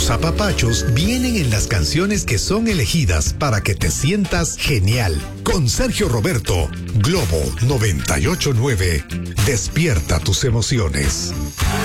Los apapachos vienen en las canciones que son elegidas para que te sientas genial. Con Sergio Roberto, Globo 98.9. Despierta tus emociones.